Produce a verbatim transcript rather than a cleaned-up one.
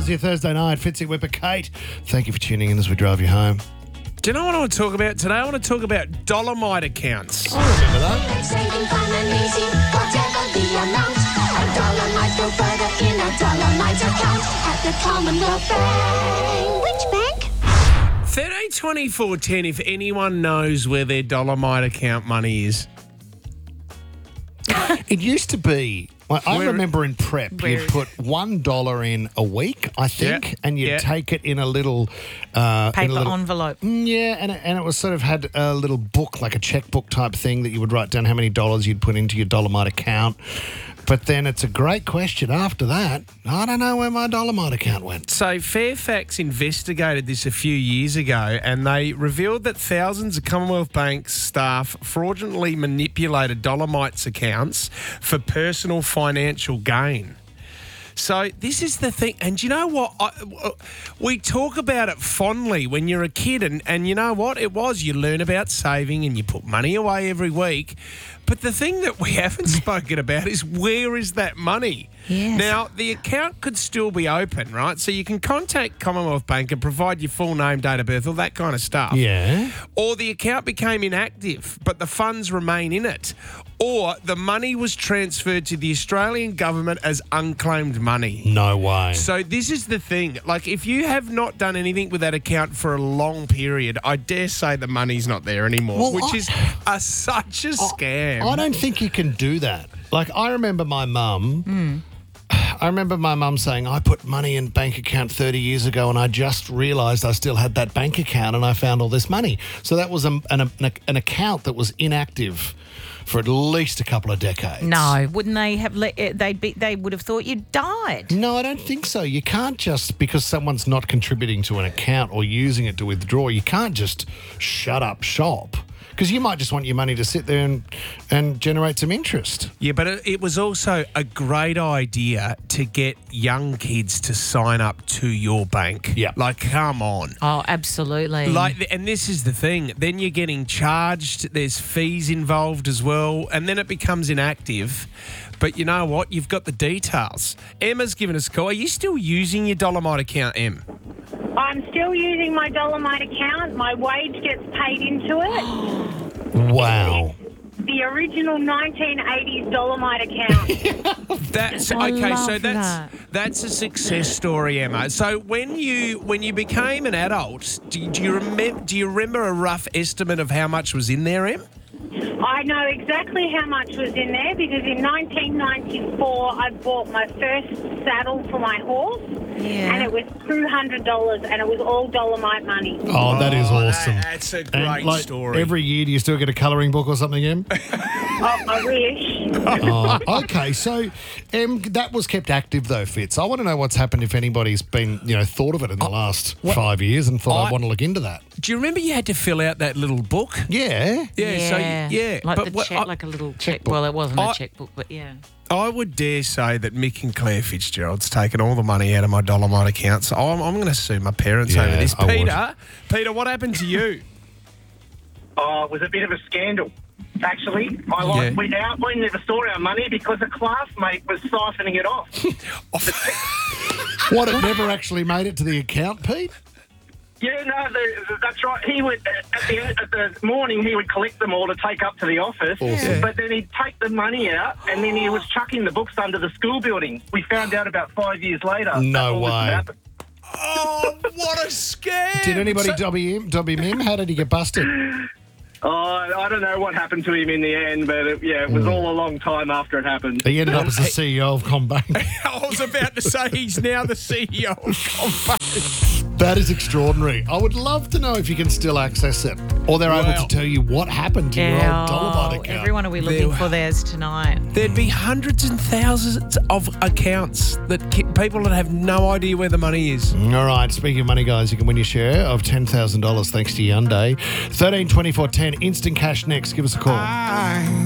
Thursday, Thursday night. Fitzy Whipper, Kate. Thank you for tuning in as we drive you home. Do you know what I want to talk about today? I want to talk about Dolomite accounts. I remember that. Saving fun and easy, whatever the amount. A Dolomite go further in a Dolomite account at the Commonwealth Bank. Which bank? thirteen twenty-four ten, if anyone knows where their Dolomite account money is. It used to be, well, I Where- remember in prep, Where- you'd put one dollar in a week, I think, Yeah, and you'd yeah. take it in a little... Uh, in a Paper little, envelope. Mm, Yeah, and it, and it was sort of had a little book, like a checkbook type thing that you would write down how many dollars you'd put into your Dolomite account. But then it's a great question after that. I don't know where my Dolomite account went. So Fairfax investigated this a few years ago and they revealed that thousands of Commonwealth Bank staff fraudulently manipulated Dolomite's accounts for personal financial gain. So this is the thing. And you know what? I, we talk about it fondly when you're a kid. And, and you know what? It was. You learn about saving and you put money away every week. But the thing that we haven't spoken about is where is that money? Yes. Now, the account could still be open, right? So you can contact Commonwealth Bank and provide your full name, date of birth, all that kind of stuff. Yeah. Or the account became inactive, but the funds remain in it. Or the money was transferred to the Australian government as unclaimed money. No way. So this is the thing. Like, if you have not done anything with that account for a long period, I dare say the money's not there anymore, Well, which I- is a, such a scam. I don't think you can do that. Like, I remember my mum... I remember my mum saying, I put money in bank account thirty years ago and I just realised I still had that bank account and I found all this money. So that was a, an, an, an account that was inactive for at least a couple of decades. No, wouldn't they have? Let, they'd be. They would have thought you died. No, I don't think so. You can't just, because someone's not contributing to an account or using it to withdraw, you can't just shut up shop. Because you might just want your money to sit there and, and generate some interest. Yeah, but it, it was also a great idea to get young kids to sign up to your bank. Yeah. Like, come on. Oh, absolutely. Like, and this is the thing. Then you're getting charged. There's fees involved as well, and then it becomes inactive. But you know what? You've got the details. Emma's given us a call. Are you still using your Dolomite account, Em? I'm still using my Dolomite account. My wage gets paid into it. Wow. The original nineteen eighties Dolomite account. That's I okay. love So that's that. that's a success story, Emma. So when you when you became an adult, do, do you remember do you remember a rough estimate of how much was in there, Em? I know exactly how much was in there because in nineteen ninety-four I bought my first saddle for my horse. Yeah. And it was two hundred dollars and it was all Dolomite money. Oh, that is Oh, awesome. that- that's a great And, like, story. Every year, do you still get a colouring book or something, Em? Oh, I wish. Oh, okay, so um, that was kept active though, Fitz. I want to know what's happened if anybody's been, you know, thought of it in the last five years and thought, I, I- want to look into that. Do you remember you had to fill out that little book? Yeah. Yeah. So yeah, like but the what- check, I- like a little check. checkbook. Well, it wasn't I- a checkbook, but yeah. I would dare say that Mick and Claire Fitzgerald's taken all the money out of my Dolomite account, so I'm, I'm going to sue my parents Yeah, over this. I would. Peter, Peter, what happened to you? Oh, it was a bit of a scandal, actually. I like Yeah. we out we never stored our money because a classmate was siphoning it off. What, it never actually made it to the account, Pete? Yeah, no, the, that's right. He would at the at the morning he would collect them all to take up to the office, Awesome. but then he'd take the money out and then he was chucking the books under the school building. We found out about five years later. No that all this had way. happened. Oh, what a scam! Did anybody So- dobby him? Dobby him? How did he get busted? Oh, I don't know what happened to him in the end, but it, yeah, it was all a long time after it happened. He ended up as the C E O of Combank. I was about to say he's now the C E O of Combank. That is extraordinary. I would love to know if you can still access it, or they're able Wow. to tell you what happened to your Yeah, old Dolomite account. everyone will be looking There- for theirs tonight. There'd be hundreds and thousands of accounts that ki- people that have no idea where the money is. All right, speaking of money, guys, you can win your share of ten thousand dollars thanks to Hyundai. thirteen twenty-four ten, instant cash next. Give us a call.